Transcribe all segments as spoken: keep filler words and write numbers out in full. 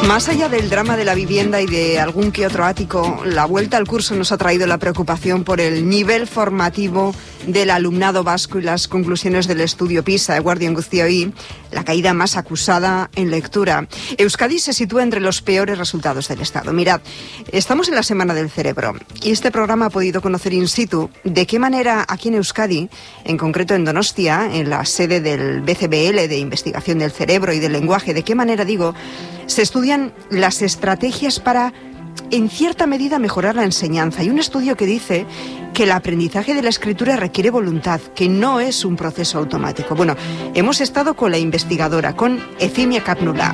Más allá del drama de la vivienda y de algún que otro ático, la vuelta al curso nos ha traído la preocupación por el nivel formativo del alumnado vasco y las conclusiones del estudio PISA, Eguardion Guztioi, la caída más acusada en lectura. Euskadi se sitúa entre los peores resultados del Estado. Mirad, estamos en la Semana del Cerebro y este programa ha podido conocer in situ de qué manera aquí en Euskadi, en concreto en Donostia, en la sede del B C B L de Investigación del Cerebro y del Lenguaje, de qué manera, digo, se estudian las estrategias para, en cierta medida, mejorar la enseñanza. Hay un estudio que dice que el aprendizaje de la escritura requiere voluntad, que no es un proceso automático. Bueno, hemos estado con la investigadora, con Efimia Kapnula.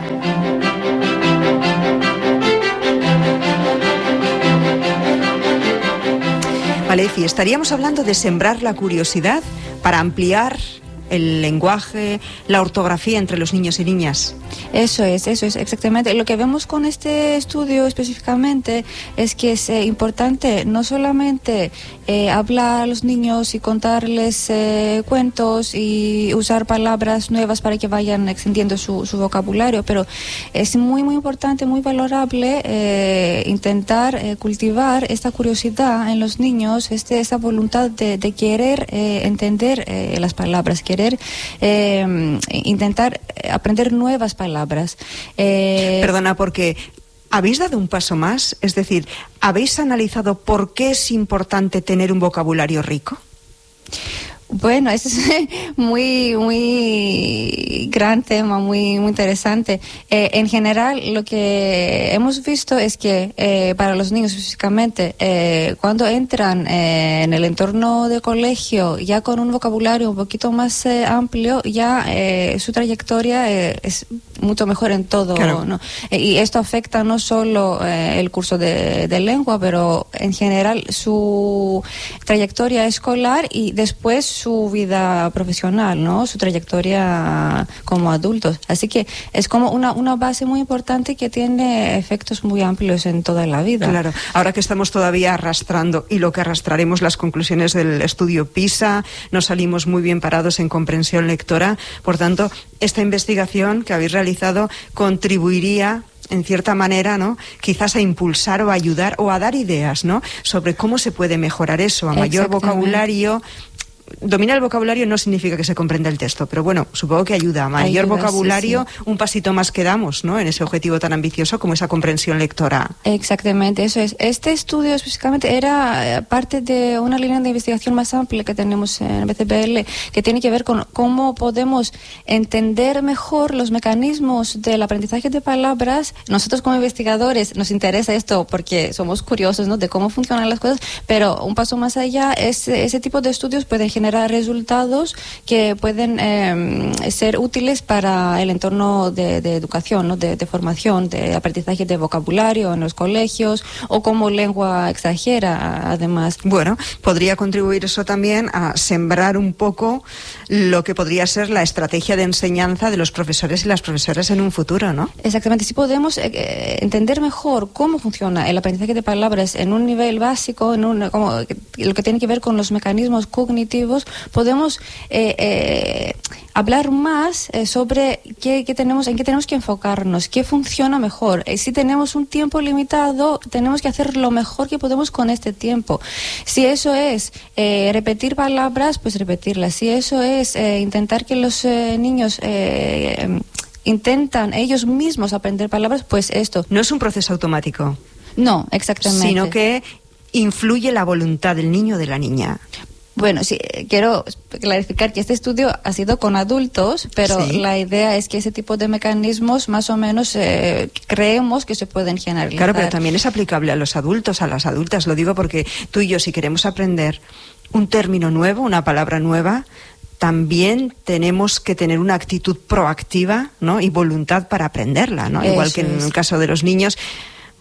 Vale, Efi, estaríamos hablando de sembrar la curiosidad para ampliar el lenguaje, la ortografía entre los niños y niñas. Eso es, eso es exactamente. Lo que vemos con este estudio específicamente es que es eh, importante no solamente eh, hablar a los niños y contarles eh, cuentos y usar palabras nuevas para que vayan extendiendo su, su vocabulario, pero es muy, muy importante, muy valorable eh, intentar eh, cultivar esta curiosidad en los niños, este, esta voluntad de, de querer eh, entender eh, las palabras, querer eh, intentar aprender nuevas palabras. Eh... Perdona, porque ¿habéis dado un paso más? Es decir, ¿habéis analizado por qué es importante tener un vocabulario rico? Bueno, ese es muy, muy gran tema, muy, muy interesante. Eh, en general, lo que hemos visto es que eh, para los niños específicamente, eh, cuando entran eh, en el entorno de colegio, ya con un vocabulario un poquito más eh, amplio, ya eh, su trayectoria eh, es mucho mejor en todo, claro, ¿no? Eh, y esto afecta no solo eh, el curso de, de lengua, pero en general su trayectoria escolar y después su vida profesional, ¿no? Su trayectoria como adultos. Así que es como una, una base muy importante que tiene efectos muy amplios en toda la vida. Claro. Ahora que estamos todavía arrastrando y lo que arrastraremos las conclusiones del estudio PISA, nos salimos muy bien parados en comprensión lectora. Por tanto, esta investigación que habéis realizado contribuiría en cierta manera, ¿no?, quizás a impulsar o a ayudar o a dar ideas, ¿no?, sobre cómo se puede mejorar eso, a mayor vocabulario. Dominar el vocabulario no significa que se comprenda el texto, pero bueno, supongo que ayuda. Mayor ayuda, vocabulario, sí, sí. Un pasito más que damos, ¿no?, en ese objetivo tan ambicioso como esa comprensión lectora. Exactamente, eso es. Este estudio específicamente era parte de una línea de investigación más amplia que tenemos en B C B L, que tiene que ver con cómo podemos entender mejor los mecanismos del aprendizaje de palabras. Nosotros como investigadores nos interesa esto porque somos curiosos, ¿no?, de cómo funcionan las cosas, pero un paso más allá, es, ese tipo de estudios pueden generar resultados que pueden eh, ser útiles para el entorno de, de educación, ¿no?, de, de formación, de aprendizaje de vocabulario en los colegios o como lengua extranjera, además. Bueno, podría contribuir eso también a sembrar un poco lo que podría ser la estrategia de enseñanza de los profesores y las profesoras en un futuro, ¿no? Exactamente. Si podemos eh, entender mejor cómo funciona el aprendizaje de palabras en un nivel básico, en un, como, lo que tiene que ver con los mecanismos cognitivos, podemos eh, eh, hablar más eh, sobre qué, qué tenemos, en qué tenemos que enfocarnos, qué funciona mejor. Eh, si tenemos un tiempo limitado, tenemos que hacer lo mejor que podemos con este tiempo. Si eso es eh, repetir palabras, pues repetirlas. Si eso es eh, intentar que los eh, niños eh, intentan ellos mismos aprender palabras, pues esto. No es un proceso automático. No, exactamente. Sino que influye la voluntad del niño o de la niña. Bueno, sí, quiero clarificar que este estudio ha sido con adultos, pero sí, la idea es que ese tipo de mecanismos más o menos eh, creemos que se pueden generalizar. Claro, pero también es aplicable a los adultos, a las adultas. Lo digo porque tú y yo, si queremos aprender un término nuevo, una palabra nueva, también tenemos que tener una actitud proactiva, ¿no?, y voluntad para aprenderla, ¿no? Igual que en el caso de los niños.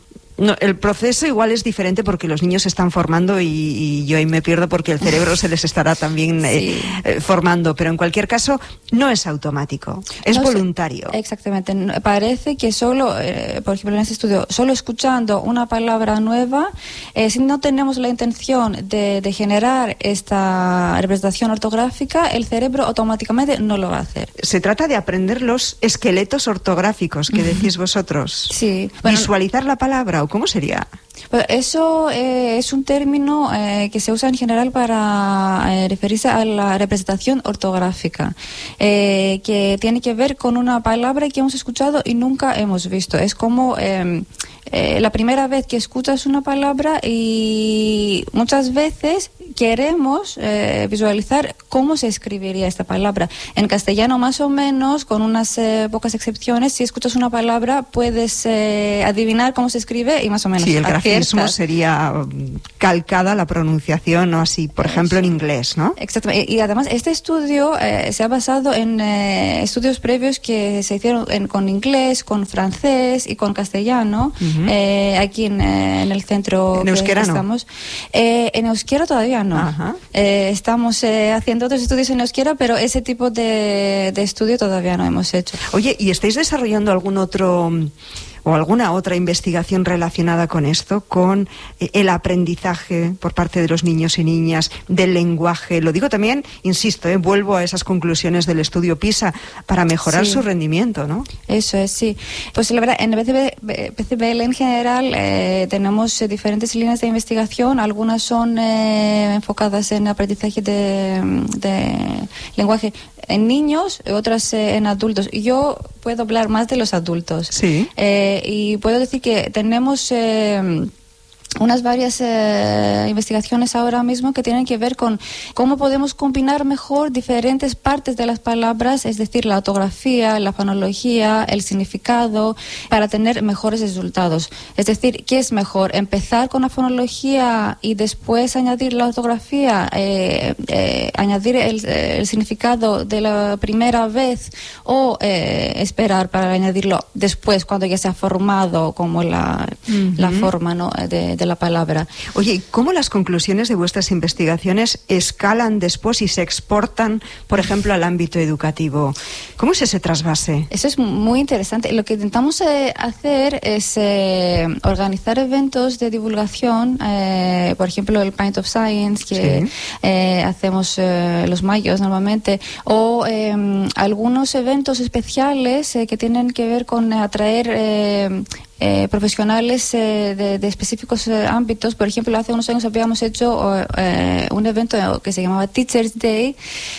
No, el proceso igual es diferente porque los niños se están formando y, y yo ahí me pierdo porque el cerebro se les estará también sí. eh, eh, formando, pero en cualquier caso no es automático, es no voluntario. Sé, exactamente, parece que solo, eh, por ejemplo en este estudio, solo escuchando una palabra nueva, eh, si no tenemos la intención de, de generar esta representación ortográfica, el cerebro automáticamente no lo va a hacer. Se trata de aprender los esqueletos ortográficos que decís vosotros. Sí. Bueno, visualizar la palabra, ¿o cómo sería? Pues eso eh, es un término eh, que se usa en general para eh, referirse a la representación ortográfica, eh, que tiene que ver con una palabra que hemos escuchado y nunca hemos visto. Es como eh, eh, la primera vez que escuchas una palabra y muchas veces queremos eh, visualizar cómo se escribiría esta palabra. En castellano más o menos, con unas eh, pocas excepciones, si escuchas una palabra puedes eh, adivinar cómo se escribe y más o menos sí, el grafismo aciertas. Sería calcada la pronunciación o así, por Eso. ejemplo en inglés, ¿no? Exactamente. Y, y además este estudio eh, se ha basado en eh, estudios previos que se hicieron en, con inglés, con francés y con castellano, uh-huh. eh, aquí en, eh, en el centro ¿En que euskera estamos. No? Eh, en euskera todavía no. Ajá. Eh, estamos eh, haciendo otros estudios en euskera, pero ese tipo de, de estudio todavía no hemos hecho. Oye, ¿y estáis desarrollando algún otro o alguna otra investigación relacionada con esto, con eh, el aprendizaje por parte de los niños y niñas, del lenguaje? Lo digo también, insisto, eh, vuelvo a esas conclusiones del estudio PISA, para mejorar sí. su rendimiento, ¿no? Eso es, sí. Pues la verdad, en el P C B L en general eh, tenemos eh, diferentes líneas de investigación. Algunas son eh, enfocadas en aprendizaje de, de lenguaje en niños, otras eh, en adultos. Yo puedo hablar más de los adultos. Sí. Eh, y puedo decir que tenemos eh, unas varias eh, investigaciones ahora mismo que tienen que ver con cómo podemos combinar mejor diferentes partes de las palabras, es decir, la ortografía, la fonología, el significado, para tener mejores resultados. Es decir, ¿qué es mejor? ¿Empezar con la fonología y después añadir la ortografía, eh, eh, añadir el, el significado de la primera vez, o eh, esperar para añadirlo después, cuando ya se ha formado como la, uh-huh. la forma, ¿no?, de, de la palabra? Oye, ¿cómo las conclusiones de vuestras investigaciones escalan después y se exportan, por ejemplo, al ámbito educativo? ¿Cómo es ese trasvase? Eso es muy interesante. Lo que intentamos eh, hacer es eh, organizar eventos de divulgación, eh, por ejemplo, el Pint of Science, que sí. eh, hacemos eh, los mayos normalmente, o eh, algunos eventos especiales eh, que tienen que ver con atraer eh, Eh, profesionales eh, de, de específicos eh, ámbitos. Por ejemplo, hace unos años habíamos hecho eh, un evento que se llamaba Teachers Day,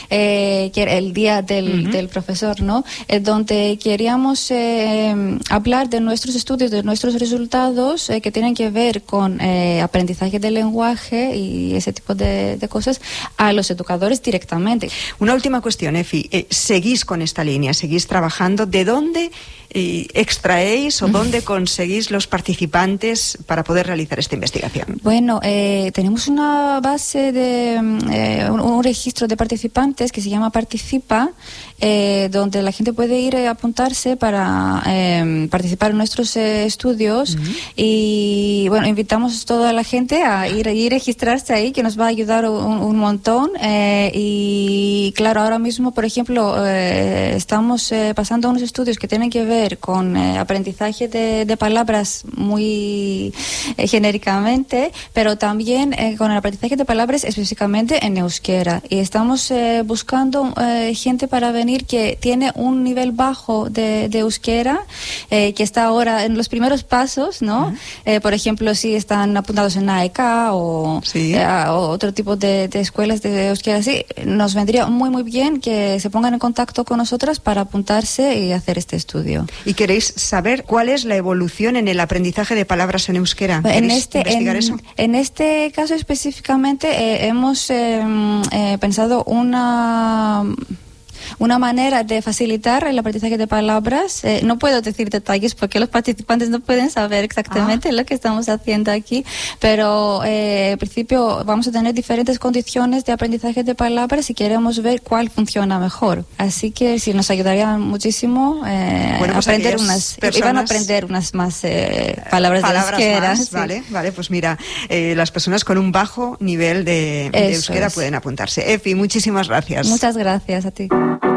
eh, que era el día del, uh-huh. del profesor, ¿no? Eh, donde queríamos eh, hablar de nuestros estudios, de nuestros resultados eh, que tienen que ver con eh, aprendizaje del lenguaje y ese tipo de, de cosas a los educadores directamente. Una última cuestión, Efi. Eh, ¿Seguís con esta línea? ¿Seguís trabajando? ¿De dónde eh, extraéis o dónde conseguís los participantes para poder realizar esta investigación? Bueno, eh, tenemos una base de eh, un, un registro de participantes que se llama Participa, eh, donde la gente puede ir a apuntarse para eh, participar en nuestros eh, estudios. Uh-huh. Y bueno, invitamos a toda la gente a ir, a ir a registrarse ahí, que nos va a ayudar un, un montón. Eh, y claro, ahora mismo, por ejemplo, eh, estamos eh, pasando unos estudios que tienen que ver con eh, aprendizaje de, de palabras muy eh, genéricamente, pero también eh, con el aprendizaje de palabras específicamente en euskera. Y estamos eh, buscando eh, gente para venir que tiene un nivel bajo de, de euskera, eh, que está ahora en los primeros pasos, ¿no? Uh-huh. Eh, por ejemplo, si están apuntados en A E K o, sí. eh, o otro tipo de, de escuelas de euskera así, nos vendría muy muy bien que se pongan en contacto con nosotras para apuntarse y hacer este estudio. ¿Y queréis saber cuál es la evolución en el aprendizaje de palabras en euskera? En este, investigar en, eso? En este caso específicamente eh, hemos eh, eh, pensado una... una manera de facilitar el aprendizaje de palabras. Eh, no puedo decir detalles porque los participantes no pueden saber exactamente ah. lo que estamos haciendo aquí, pero eh, en principio vamos a tener diferentes condiciones de aprendizaje de palabras y queremos ver cuál funciona mejor. Así que sí, nos ayudaría muchísimo eh, bueno, pues aprender unas, personas... iban a aprender unas más eh, palabras, palabras de euskera. Más, sí. Vale, vale, pues mira, eh, las personas con un bajo nivel de, de euskera es. pueden apuntarse. Efi, muchísimas gracias. Muchas gracias a ti.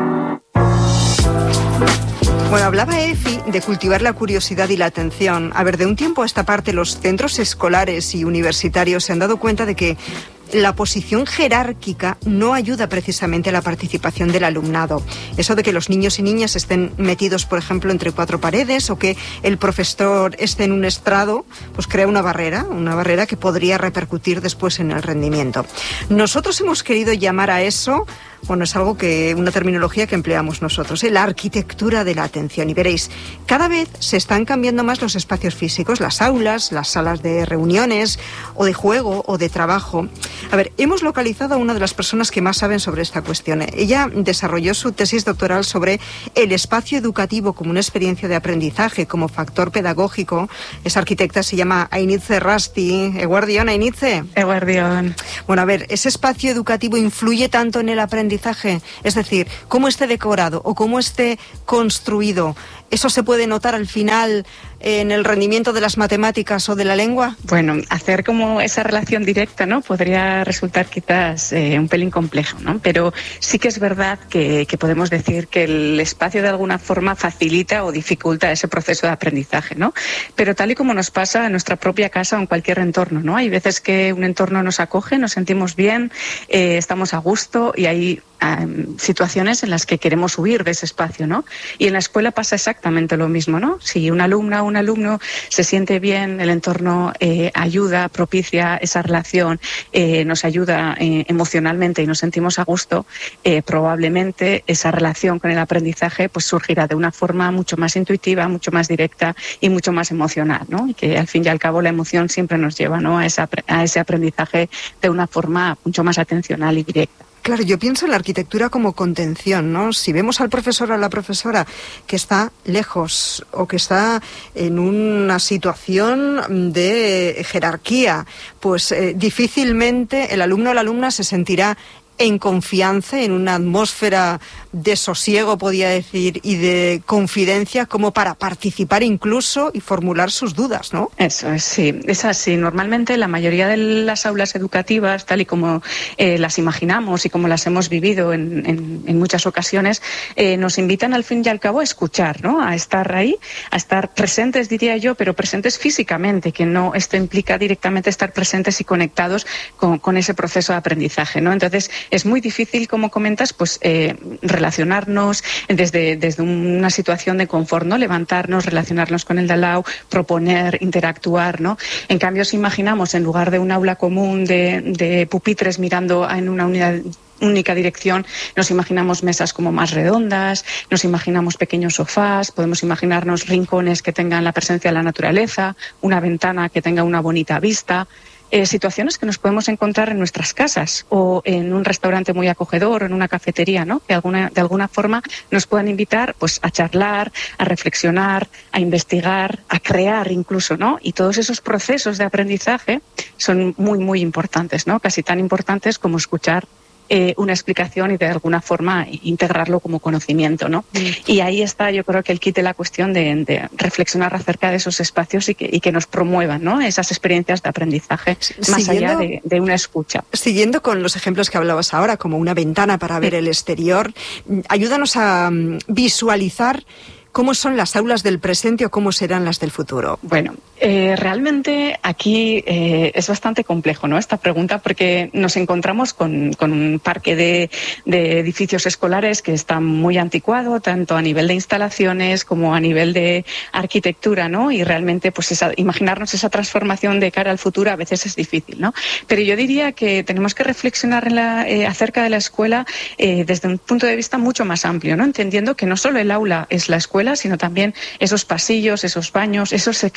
Bueno, hablaba Efi de cultivar la curiosidad y la atención. A ver, de un tiempo a esta parte, los centros escolares y universitarios se han dado cuenta de que la posición jerárquica no ayuda precisamente a la participación del alumnado. Eso de que los niños y niñas estén metidos, por ejemplo, entre cuatro paredes o que el profesor esté en un estrado, pues crea una barrera, una barrera que podría repercutir después en el rendimiento. Nosotros hemos querido llamar a eso, bueno, es algo que, una terminología que empleamos nosotros, ¿eh? La arquitectura de la atención. Y veréis, cada vez se están cambiando más los espacios físicos, las aulas, las salas de reuniones o de juego o de trabajo. A ver, hemos localizado a una de las personas que más saben sobre esta cuestión. Ella desarrolló su tesis doctoral sobre el espacio educativo como una experiencia de aprendizaje, como factor pedagógico. Esa arquitecta se llama Ainitze Rasti. Eguardión, Ainitze. Eguardión. Bueno, a ver, ¿ese espacio educativo influye tanto en el aprendizaje? Es decir, cómo esté decorado o cómo esté construido, ¿eso se puede notar al final en el rendimiento de las matemáticas o de la lengua? Bueno, hacer como esa relación directa, ¿no? Podría resultar quizás eh, un pelín complejo, ¿no? Pero sí que es verdad que, que podemos decir que el espacio de alguna forma facilita o dificulta ese proceso de aprendizaje, ¿no? Pero tal y como nos pasa en nuestra propia casa o en cualquier entorno, ¿no? Hay veces que un entorno nos acoge, nos sentimos bien, eh, estamos a gusto y hay um, situaciones en las que queremos huir de ese espacio, ¿no? Y en la escuela pasa exactamente lo mismo, ¿no? Si una alumna o un alumno se siente bien, el entorno eh, ayuda, propicia esa relación, eh, nos ayuda eh, emocionalmente y nos sentimos a gusto, eh, probablemente esa relación con el aprendizaje pues surgirá de una forma mucho más intuitiva, mucho más directa y mucho más emocional, ¿no? Y que al fin y al cabo la emoción siempre nos lleva, ¿no? a, esa, a ese aprendizaje de una forma mucho más atencional y directa. Claro, yo pienso en la arquitectura como contención, ¿no? Si vemos al profesor o a la profesora que está lejos o que está en una situación de jerarquía, pues eh, difícilmente el alumno o la alumna se sentirá en confianza, en una atmósfera de sosiego, podría decir, y de confidencia, como para participar incluso y formular sus dudas, ¿no? Eso es, sí, es así. Normalmente la mayoría de las aulas educativas, tal y como eh, las imaginamos y como las hemos vivido en, en, en muchas ocasiones, eh, nos invitan al fin y al cabo a escuchar, ¿no? A estar ahí, a estar presentes, diría yo, pero presentes físicamente, que no, esto implica directamente estar presentes y conectados con, con ese proceso de aprendizaje, ¿no? Entonces, es muy difícil, como comentas, pues eh, relacionarnos desde, desde una situación de confort, ¿no? Levantarnos, relacionarnos con el de al lado, proponer, interactuar, ¿no? En cambio, si imaginamos, en lugar de un aula común de, de pupitres mirando en una unidad única dirección, nos imaginamos mesas como más redondas, nos imaginamos pequeños sofás, podemos imaginarnos rincones que tengan la presencia de la naturaleza, una ventana que tenga una bonita vista. Eh, situaciones que nos podemos encontrar en nuestras casas o en un restaurante muy acogedor o en una cafetería, ¿no? Que alguna, de alguna forma nos puedan invitar pues a charlar, a reflexionar, a investigar, a crear incluso, ¿no? Y todos esos procesos de aprendizaje son muy, muy importantes, ¿no? Casi tan importantes como escuchar Eh, una explicación y de alguna forma integrarlo como conocimiento, ¿no? Mm. Y ahí está, yo creo que el kit de la cuestión de, de reflexionar acerca de esos espacios y que, y que nos promuevan, ¿no? Esas experiencias de aprendizaje más siguiendo, allá de, de una escucha. Siguiendo con los ejemplos que hablabas ahora, como una ventana para ver sí. el exterior, ayúdanos a visualizar ¿cómo son las aulas del presente o cómo serán las del futuro? Bueno, eh, realmente aquí eh, es bastante complejo, ¿no? Esta pregunta, porque nos encontramos con, con un parque de, de edificios escolares que está muy anticuado, tanto a nivel de instalaciones como a nivel de arquitectura, ¿no? Y realmente, pues esa, imaginarnos esa transformación de cara al futuro a veces es difícil, ¿no? Pero yo diría que tenemos que reflexionar en la, eh, acerca de la escuela eh, desde un punto de vista mucho más amplio, ¿no? Entendiendo que no solo el aula es la escuela, sino también esos pasillos, esos baños, esos exteriores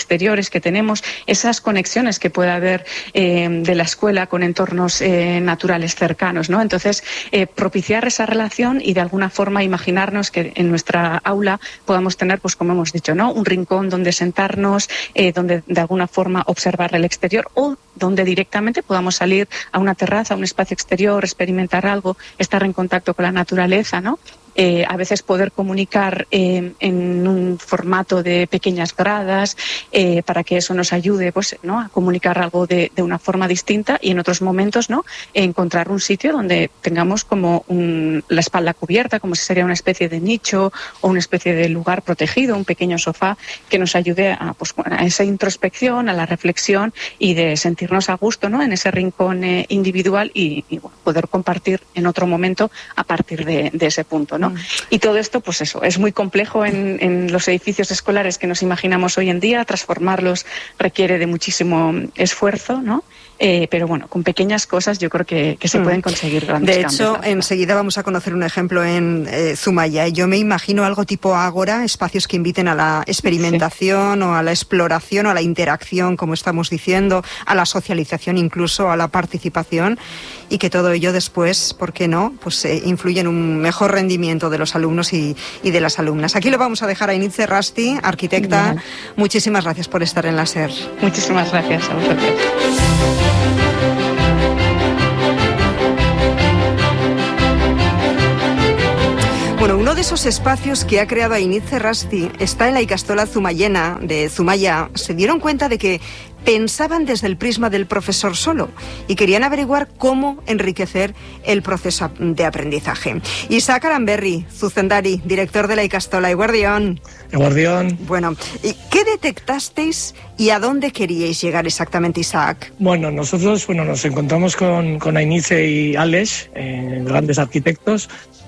virtuales que tenemos, esas conexiones que puede haber eh, de la escuela con entornos eh, naturales cercanos, ¿no? Entonces, eh, propiciar esa relación y de alguna forma imaginarnos que en nuestra aula podamos tener, pues como hemos dicho, ¿no? Un rincón donde sentarnos, eh, donde de alguna forma observar el exterior o donde directamente podamos salir a una terraza, a un espacio exterior, experimentar algo, estar en contacto con la naturaleza, ¿no? Eh, a veces poder comunicar eh, en un formato de pequeñas gradas eh, para que eso nos ayude, pues, ¿no? A comunicar algo de, de una forma distinta y en otros momentos, ¿no? Encontrar un sitio donde tengamos como un, la espalda cubierta, como si sería una especie de nicho o una especie de lugar protegido, un pequeño sofá que nos ayude a, pues, a esa introspección, a la reflexión y de sentirnos a gusto, ¿no? En ese rincón eh, individual y, y bueno, poder compartir en otro momento a partir de, de ese punto, ¿no? Y todo esto, pues eso, es muy complejo en, en los edificios escolares que nos imaginamos hoy en día. Transformarlos requiere de muchísimo esfuerzo, ¿no? Eh, pero bueno, con pequeñas cosas yo creo que, que se mm. pueden conseguir grandes cambios. De hecho, cambios, enseguida vamos a conocer un ejemplo en eh, Zumaya. Yo me imagino algo tipo Ágora, espacios que inviten a la experimentación sí. o a la exploración o a la interacción, como estamos diciendo, a la socialización, incluso a la participación, y que todo ello después, ¿por qué no?, pues eh, influye en un mejor rendimiento de los alumnos y, y de las alumnas. Aquí lo vamos a dejar a Einice Errasti, arquitecta. Bien. Muchísimas gracias por estar en la SER. Muchísimas gracias a vosotros. Bueno, uno de esos espacios que ha creado Einice Errasti está en la ikastola zumayena de Zumaya. Se dieron cuenta de que pensaban desde el prisma del profesor solo y querían averiguar cómo enriquecer el proceso de aprendizaje. Isaac Aranberri, zuzendari, director de la ikastola. Eguardión. Eguardión. Bueno, ¿qué detectasteis y a dónde queríais llegar exactamente, Isaac? Bueno, nosotros bueno, nos encontramos con, con Einice y Alex, eh, grandes arquitectos,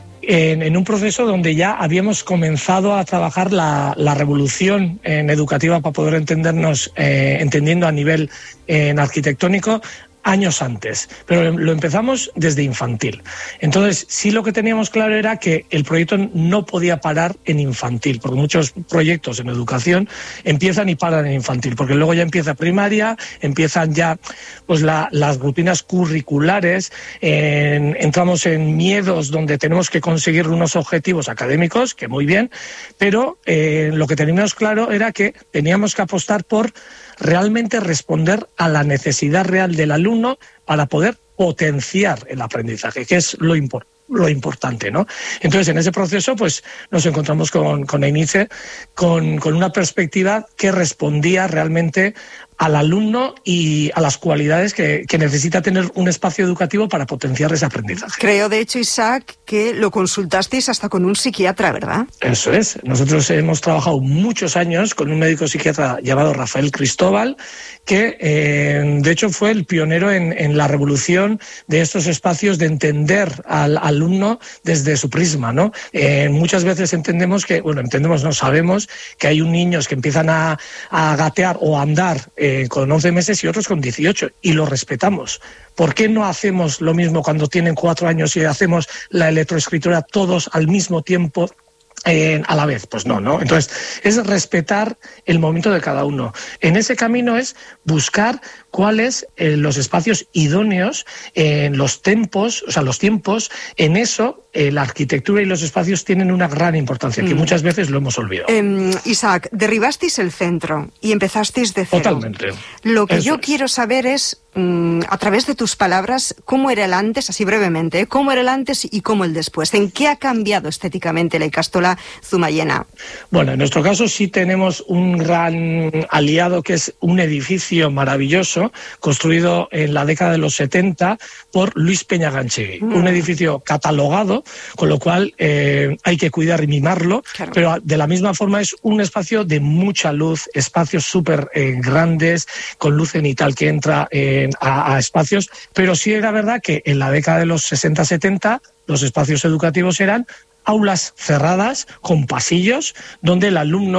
En, en un proceso donde ya habíamos comenzado a trabajar la, la revolución en educativa para poder entendernos, eh, entendiendo a nivel eh, arquitectónico, años antes, pero lo empezamos desde infantil. Entonces, sí, lo que teníamos claro era que el proyecto no podía parar en infantil, porque muchos proyectos en educación empiezan y paran en infantil, porque luego ya empieza primaria, empiezan ya pues la, las rutinas curriculares, en, entramos en miedos donde tenemos que conseguir unos objetivos académicos, que muy bien, pero eh, lo que teníamos claro era que teníamos que apostar por realmente responder a la necesidad real del alumno para poder potenciar el aprendizaje, que es lo importante. lo importante, ¿no? Entonces, en ese proceso, pues, nos encontramos con, con Einice con, con una perspectiva que respondía realmente al alumno y a las cualidades que, que necesita tener un espacio educativo para potenciar ese aprendizaje. Creo, de hecho, Isaac, que lo consultasteis hasta con un psiquiatra, ¿verdad? Eso es. Nosotros hemos trabajado muchos años con un médico psiquiatra llamado Rafael Cristóbal, que, eh, de hecho, fue el pionero en, en la revolución de estos espacios de entender al alumno desde su prisma, ¿no? Eh, muchas veces entendemos que, bueno, entendemos, no sabemos que hay un niños que empiezan a, a gatear o a andar eh, con once meses y otros con dieciocho, y lo respetamos. ¿Por qué no hacemos lo mismo cuando tienen cuatro años y hacemos la electroescritura todos al mismo tiempo? Eh, a la vez, pues no, ¿no? Entonces, es respetar el momento de cada uno. En ese camino es buscar cuáles eh, los espacios idóneos, en eh, los tempos, o sea, los tiempos, en eso eh, la arquitectura y los espacios tienen una gran importancia, que mm. muchas veces lo hemos olvidado. Eh, Isaac, derribasteis el centro y empezasteis de cero. Totalmente. Lo que eso yo es. quiero saber es, mm, a través de tus palabras, cómo era el antes, así brevemente, ¿eh? cómo era el antes y cómo el después. ¿En qué ha cambiado estéticamente la ikastola zumayena? Bueno, en nuestro caso sí tenemos un gran aliado, que es un edificio maravilloso construido en la década de los setenta por Luis Peñaganchegui, mm. un edificio catalogado, con lo cual eh, hay que cuidar y mimarlo, claro. Pero de la misma forma es un espacio de mucha luz, espacios súper eh, grandes, con luz cenital que entra eh, a, a espacios, pero sí era verdad que en la década de los sesenta setenta los espacios educativos eran aulas cerradas con pasillos donde el alumno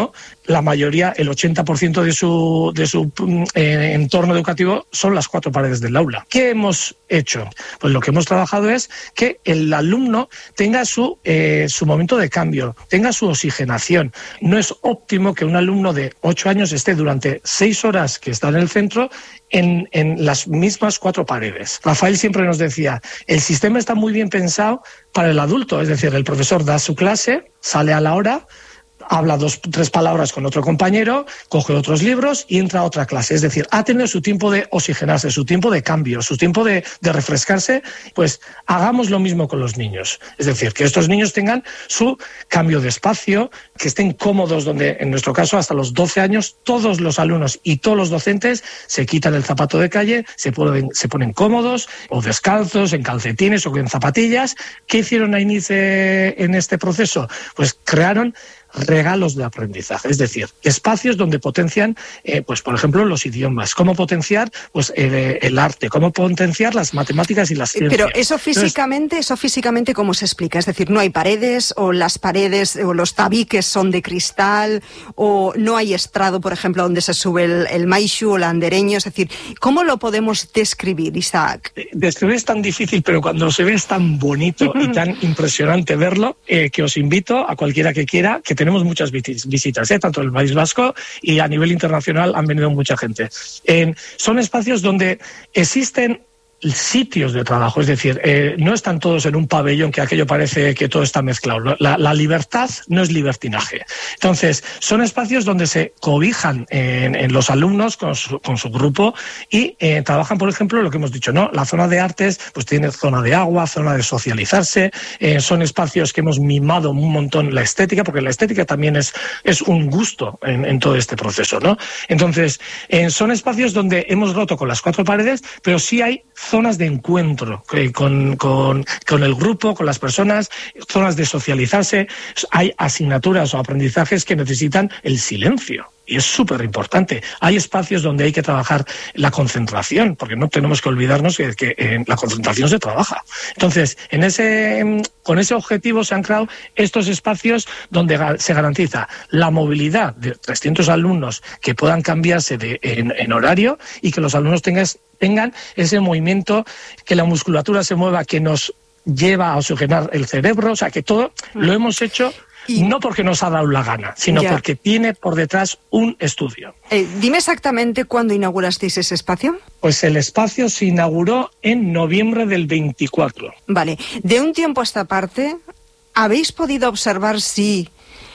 la mayoría, el ochenta por ciento de su, de su eh, entorno educativo son las cuatro paredes del aula. ¿Qué hemos hecho? Pues lo que hemos trabajado es que el alumno tenga su, eh, su momento de cambio, tenga su oxigenación. No es óptimo que un alumno de ocho años esté durante seis horas que está en el centro en, en las mismas cuatro paredes. Rafael siempre nos decía, el sistema está muy bien pensado para el adulto, es decir, el profesor da su clase, sale a la hora, habla dos, tres palabras con otro compañero, coge otros libros y entra a otra clase. Es decir, ha tenido su tiempo de oxigenarse, su tiempo de cambio, su tiempo de, de refrescarse. Pues hagamos lo mismo con los niños. Es decir, que estos niños tengan su cambio de espacio, que estén cómodos, donde en nuestro caso hasta los doce años todos los alumnos y todos los docentes se quitan el zapato de calle, se ponen, se ponen cómodos o descalzos, en calcetines o en zapatillas. ¿Qué hicieron Ainice en este proceso? Pues crearon regalos de aprendizaje, es decir, espacios donde potencian, eh, pues por ejemplo, los idiomas, cómo potenciar pues el, el arte, cómo potenciar las matemáticas y las ciencias. Pero eso físicamente, Entonces, eso físicamente, ¿cómo se explica? Es decir, no hay paredes, o las paredes o los tabiques son de cristal, o no hay estrado, por ejemplo, donde se sube el, el maixu o el andereño. Es decir, ¿cómo lo podemos describir, Isaac? Describir es tan difícil, pero cuando se ve es tan bonito y tan impresionante verlo, eh, que os invito a cualquiera que quiera, que te tenemos muchas visitas, ¿eh? Tanto en el País Vasco y a nivel internacional han venido mucha gente. Eh, son espacios donde existen sitios de trabajo, es decir, eh, no están todos en un pabellón que aquello parece que todo está mezclado. La, la libertad no es libertinaje. Entonces, son espacios donde se cobijan en, en los alumnos con su, con su grupo y eh, trabajan, por ejemplo, lo que hemos dicho, ¿no? La zona de artes, pues tiene zona de agua, zona de socializarse, eh, son espacios que hemos mimado un montón la estética, porque la estética también es, es un gusto en, en todo este proceso, ¿no? Entonces, eh, son espacios donde hemos roto con las cuatro paredes, pero sí hay zonas de encuentro eh, con, con, con el grupo, con las personas, zonas de socializarse. Hay asignaturas o aprendizajes que necesitan el silencio. Y es súper importante. Hay espacios donde hay que trabajar la concentración, porque no tenemos que olvidarnos que, que en la concentración se trabaja. Entonces, en ese, con ese objetivo se han creado estos espacios donde se garantiza la movilidad de trescientos alumnos que puedan cambiarse de, en, en horario y que los alumnos tengan, tengan ese movimiento, que la musculatura se mueva, que nos lleva a oxigenar el cerebro. O sea, que todo lo hemos hecho... Y no porque nos ha dado la gana, sino ya. porque tiene por detrás un estudio. Eh, dime exactamente cuándo inaugurasteis ese espacio. Pues el espacio se inauguró en noviembre del veinticuatro. Vale. De un tiempo a esta parte, ¿habéis podido observar si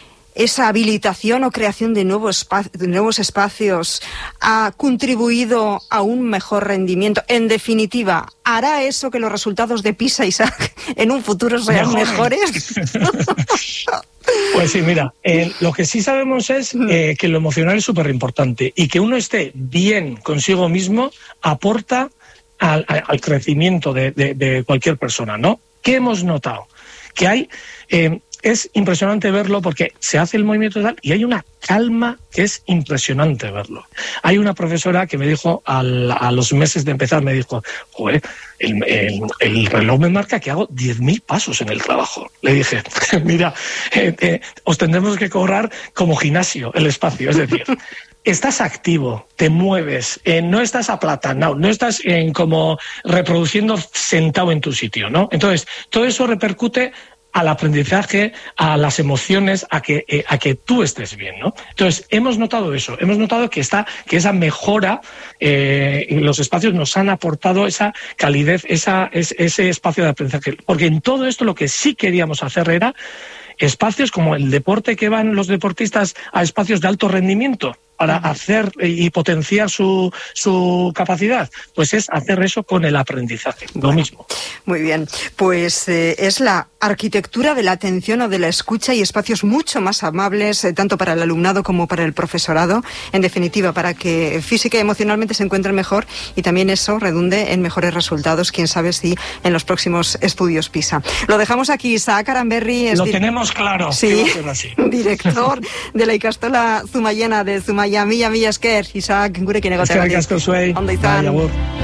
esa habilitación o creación de nuevos, espacios, de nuevos espacios ha contribuido a un mejor rendimiento? En definitiva, ¿hará eso que los resultados de PISA, Isaac, en un futuro sean mejores? Pues sí, mira, eh, lo que sí sabemos es eh, que lo emocional es súper importante y que uno esté bien consigo mismo aporta al, al crecimiento de, de, de cualquier persona, ¿no? ¿Qué hemos notado? Que hay... Eh, es impresionante verlo porque se hace el movimiento tal y hay una calma que es impresionante verlo. Hay una profesora que me dijo al, a los meses de empezar, me dijo, joder, el, el, el reloj me marca que hago diez mil pasos en el trabajo. Le dije, mira, eh, eh, os tendremos que cobrar como gimnasio el espacio, es decir... Estás activo, te mueves, eh, no estás aplatanado, no estás eh, como reproduciendo sentado en tu sitio, ¿no? Entonces, todo eso repercute al aprendizaje, a las emociones, a que eh, a que tú estés bien, ¿no? Entonces, hemos notado eso, hemos notado que está que esa mejora eh, en los espacios nos han aportado esa calidez, esa es, ese espacio de aprendizaje. Porque en todo esto lo que sí queríamos hacer era espacios como el deporte, que van los deportistas a espacios de alto rendimiento para hacer y potenciar su, su capacidad, pues es hacer eso con el aprendizaje, lo mismo. Muy bien, pues eh, es la arquitectura de la atención o de la escucha y espacios mucho más amables, eh, tanto para el alumnado como para el profesorado, en definitiva, para que física y emocionalmente se encuentren mejor y también eso redunde en mejores resultados, quién sabe si en los próximos estudios PISA. Lo dejamos aquí. Isaac Aranberri es... Lo tenemos claro. Sí, director de la ikastola Zumayena de Zumaya. Mila, mila esker, Isaac, gurekin egotea. Eskerrik asko zuei. Ondo izan.